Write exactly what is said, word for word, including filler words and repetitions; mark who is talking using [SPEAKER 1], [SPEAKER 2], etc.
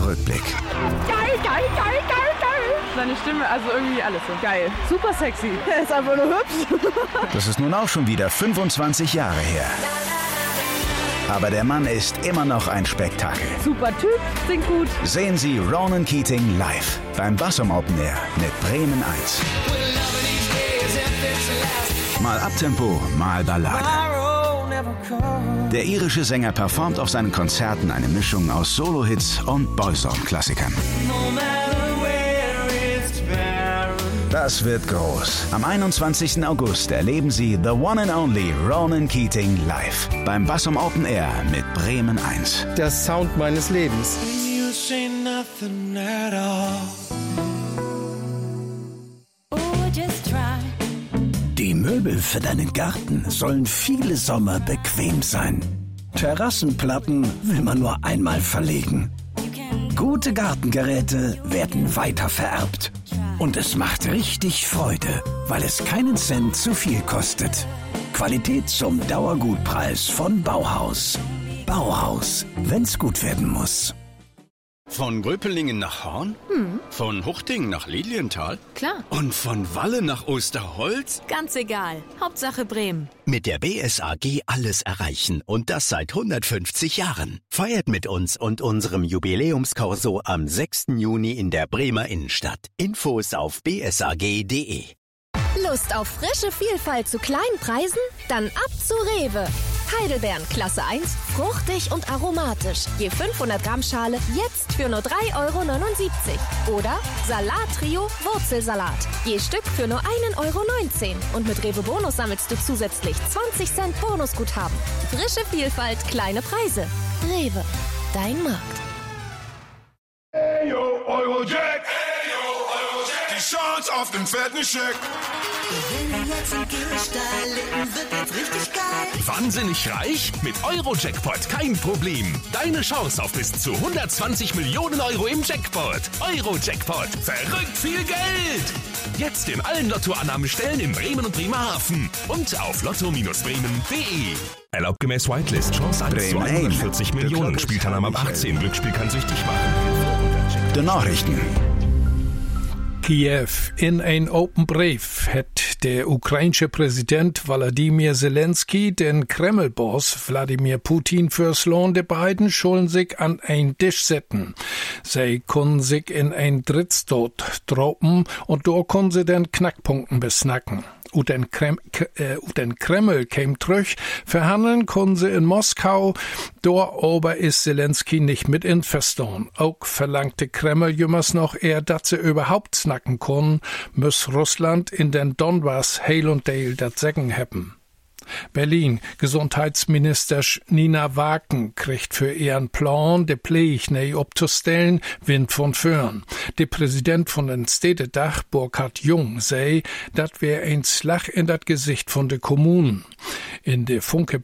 [SPEAKER 1] Rückblick.
[SPEAKER 2] Geil, geil, geil, geil, geil. Seine Stimme, also irgendwie alles so geil. Super sexy. Er ist einfach nur hübsch.
[SPEAKER 1] Das ist nun auch schon wieder fünfundzwanzig Jahre her. Aber der Mann ist immer noch ein Spektakel.
[SPEAKER 2] Super Typ, singt gut.
[SPEAKER 1] Sehen Sie Ronan Keating live beim Buzzum Open Air mit Bremen eins. Mal Abtempo, mal Ballade. Der irische Sänger performt auf seinen Konzerten eine Mischung aus Solo-Hits und Boysong-Klassikern. Das wird groß. Am einundzwanzigsten August erleben Sie The One and Only Ronan Keating live beim Buzzum Open Air mit Bremen eins.
[SPEAKER 3] Der Sound meines Lebens.
[SPEAKER 4] Die Möbel für deinen Garten sollen viele Sommer bequem sein. Terrassenplatten will man nur einmal verlegen. Gute Gartengeräte werden weitervererbt. Und es macht richtig Freude, weil es keinen Cent zu viel kostet. Qualität zum Dauergutpreis von Bauhaus. Bauhaus, wenn's gut werden muss.
[SPEAKER 5] Von Gröpelingen nach Horn?
[SPEAKER 6] Hm.
[SPEAKER 5] Von Huchting nach Lilienthal?
[SPEAKER 6] Klar.
[SPEAKER 5] Und von Walle nach Osterholz?
[SPEAKER 6] Ganz egal. Hauptsache Bremen.
[SPEAKER 7] Mit der B S A G alles erreichen und das seit hundertfünfzig Jahren. Feiert mit uns und unserem Jubiläumskorso am sechsten Juni in der Bremer Innenstadt. Infos auf b s a g punkt d e.
[SPEAKER 8] Lust auf frische Vielfalt zu kleinen Preisen? Dann ab zu Rewe. Heidelbeeren Klasse eins, fruchtig und aromatisch. Je fünfhundert Gramm Schale jetzt für nur drei Euro neunundsiebzig. Oder Salat-Trio Wurzelsalat. Je Stück für nur ein Euro neunzehn. Und mit Rewe Bonus sammelst du zusätzlich zwanzig Cent Bonusguthaben. Frische Vielfalt, kleine Preise. Rewe, dein Markt.
[SPEAKER 9] Hey yo, Eurojack! Hey yo, Eurojack! Die Chance auf den fetten Scheck!
[SPEAKER 10] Wenn jetzt im Gehstall wird jetzt richtig geil.
[SPEAKER 11] Wahnsinnig reich? Mit Eurojackpot kein Problem. Deine Chance auf bis zu hundertzwanzig Millionen Euro im Jackpot. Eurojackpot. Verrückt viel Geld. Jetzt in allen Lottoannahmestellen in Bremen und Bremerhaven. Und auf lotto Bindestrich bremen punkt d e. Erlaubt gemäß Whitelist. Chance eins zu hundertvierzig Millionen. Spielteilnahme ab achtzehn. Glücksspiel kann süchtig machen.
[SPEAKER 1] Die Nachrichten.
[SPEAKER 12] Kiew. In ein Open Brief hat der ukrainische Präsident Wladimir Zelensky den Kreml-Boss Wladimir Putin fürs Lohn der beiden Schulden sich an ein Tisch setzen. Sie können sich in ein Drittstod droppen und dort können sie den Knackpunkten besnacken. Und den, Krem, äh, den Kreml käm trüch, verhandeln können sie in Moskau, dort aber ist Zelensky nicht mit infeston. Auch verlangte Kreml jümmers noch eher, dass sie überhaupt snacken können, muss Russland in den Donbass heil und Dale dat Säcken hebben. Berlin. Gesundheitsminister Nina Waken kriegt für ihren Plan, de Pflege nei abzustellen, Wind von Föhren. Der Präsident von den Städtedach, Burkhard Jung, sei, dat wär ein Schlag in dat Gesicht von de Kommunen. In de Funke